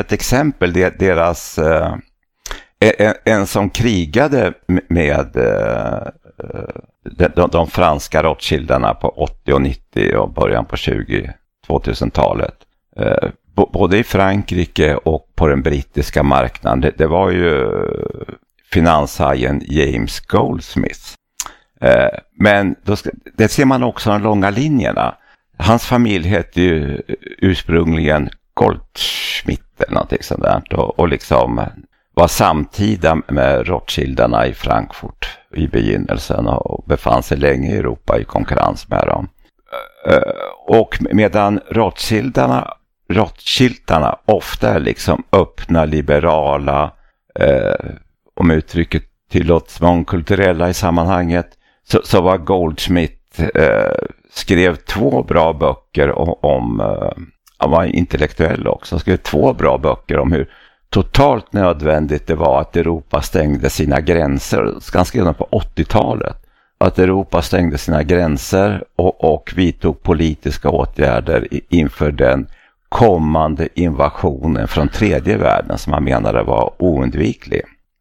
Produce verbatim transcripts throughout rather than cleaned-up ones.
ett exempel, deras eh, en, en som krigade med eh, de, de, de franska Rothschildarna på åttio och nittio och början på tjugo tvåtusentalet. Eh, b- både i Frankrike och på den brittiska marknaden. Det, det var ju finanshajen James Goldsmith. Eh, men då ska, det ser man också de långa linjerna. Hans familj hette ju ursprungligen Goldschmidt eller någonting sånt där. Och, och liksom var samtida med Rothschildarna i Frankfurt i begynnelsen och befann sig länge i Europa i konkurrens med dem. Och medan Rothschildarna, Rothschildarna ofta är liksom öppna, liberala, eh, om uttrycket tillåts, mångkulturella i sammanhanget, så, så var Goldschmidt eh, skrev två bra böcker om, om eh, han var intellektuell också, skrev två bra böcker om hur totalt nödvändigt det var att Europa stängde sina gränser. Han skrev dem på åttiotalet. Att Europa stängde sina gränser och, och vidtog politiska åtgärder inför den kommande invasionen från tredje världen som han menade var oundviklig.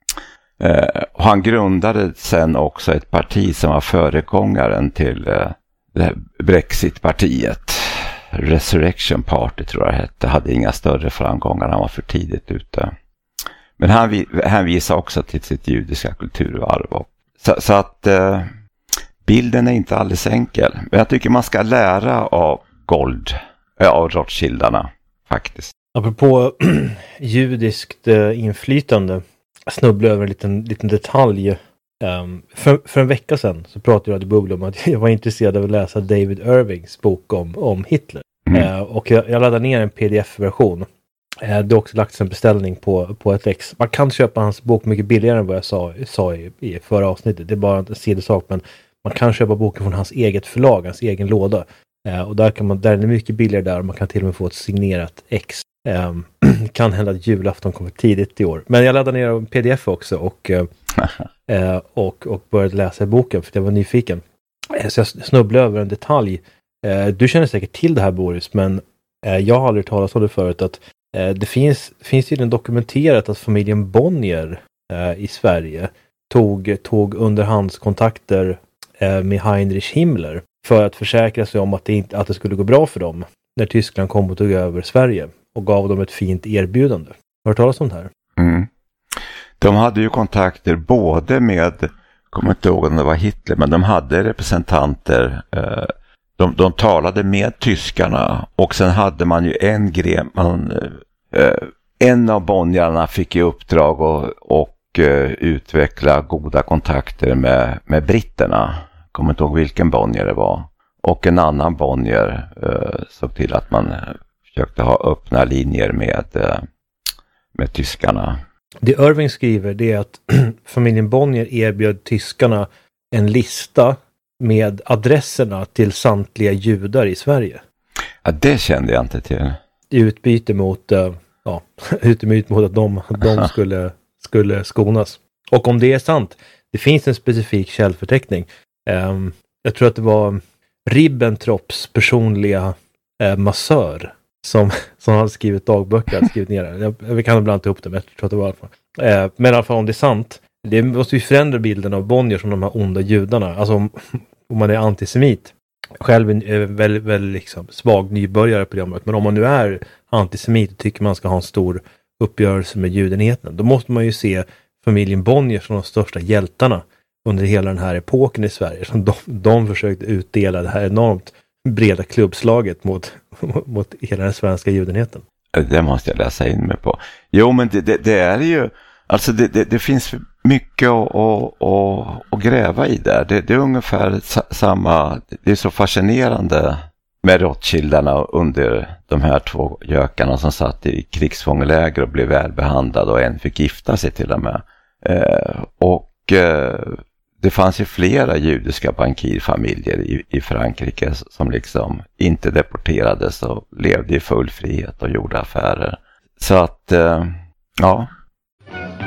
Eh, och han grundade sen också ett parti som var föregångaren till eh, det här Brexit-partiet. Resurrection Party tror jag det hette. Hade inga större framgångar, han var för tidigt ute. Men han, han visade också till sitt judiska kulturarv. Så, så att eh, bilden är inte alldeles enkel. Men jag tycker man ska lära av Gold, äh, av Rothschildarna faktiskt. Apropå judiskt eh, inflytande, jag snubblade över en liten, liten detalj. Um, för, för en vecka sedan så pratade jag i Bubbla om att jag var intresserad av att läsa David Irvings bok om, om Hitler. Mm. Uh, och jag, jag laddade ner en pdf-version. Uh, det har också lagts en beställning på, på ett ex. Man kan köpa hans bok mycket billigare än vad jag sa, sa i, i förra avsnittet. det är bara en sidosak, men man kan köpa boken från hans eget förlag, hans egen låda. Uh, och där, kan man, där är det mycket billigare där, och man kan till och med få ett signerat ex. Um, kan hända att julafton kommer tidigt i år. Men jag laddade ner en pdf också och, uh, uh, och, och började läsa boken för jag var nyfiken. Uh, så jag snubblade över en detalj. Uh, du känner säkert till det här, Boris, men uh, jag har aldrig talat om det förut. Att, uh, det finns, finns tydligen dokumenterat att familjen Bonnier uh, i Sverige tog, tog underhandskontakter uh, med Heinrich Himmler för att försäkra sig om att det, inte, att det skulle gå bra för dem när Tyskland kom och tog över Sverige. Och gav dem ett fint erbjudande. Har du hört talas om det här? Mm. De hade ju kontakter både med, jag kommer inte ihåg om det var Hitler, men de hade representanter. Eh, de, de talade med tyskarna. Och sen hade man ju en gren. Man, eh, en av Bonnierna fick i uppdrag att och, eh, utveckla goda kontakter med, med britterna. Jag kommer inte ihåg vilken Bonnier det var. Och en annan Bonnier eh, såg till att man försökte ha öppna linjer med, med tyskarna. Det Irving skriver, det är att familjen Bonnier erbjöd tyskarna en lista med adresserna till samtliga judar i Sverige. Ja, det kände jag inte till. I utbyte mot, ja, utbyte mot att de, de skulle, skulle skonas. Och om det är sant, det finns en specifik källförteckning. Um, jag tror att det var Ribbentrops personliga uh, massör som, som hade skrivit dagböcker, hade skrivit ner det. Jag, jag kan ibland ta upp det, men jag tror att det var i alla fall. Eh, men i alla fall om det är sant, det måste ju förändra bilden av Bonnier som de här onda judarna. Alltså om, om man är antisemit, själv är väldigt, väldigt liksom svag nybörjare på det området, men om man nu är antisemit och tycker man ska ha en stor uppgörelse med judenheten, då måste man ju se familjen Bonnier som de största hjältarna under hela den här epoken i Sverige. Som de, de försökte utdela det här enormt breda klubbslaget mot, mot hela den svenska judenheten. Det måste jag läsa in mig på. Jo, men det, det, det är ju, alltså det, det, det finns mycket att, att, att, att gräva i där. Det, det är ungefär samma, det är så fascinerande med Rothschildarna under de här två gökarna som satt i krigsfångeläger och blev välbehandlade och en fick gifta sig till och med. Eh, och eh, det fanns ju flera judiska bankirfamiljer i, i Frankrike som liksom inte deporterades och levde i full frihet och gjorde affärer. Så att, eh, ja,